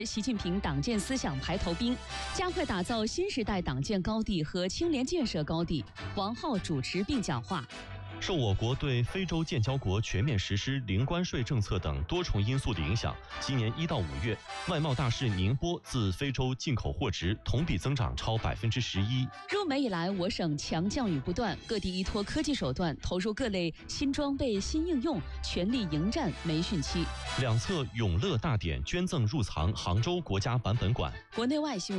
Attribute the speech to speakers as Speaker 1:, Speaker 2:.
Speaker 1: 习近平党建思想排头兵，加快打造新时代党建高地和青年建设高地。王浩主持并讲话。
Speaker 2: 受我国对非洲建交国全面实施零关税政策等多重因素的影响，今年1到5月，外贸大市宁波自非洲进口货值同比增长超11%。
Speaker 1: 入美以来，我省强降雨不断，各地依托科技手段，投入各类新装备、新应用，全力迎战梅汛期。
Speaker 2: 两侧永乐大典捐赠入藏杭州国家版本馆。
Speaker 1: 国内外新闻。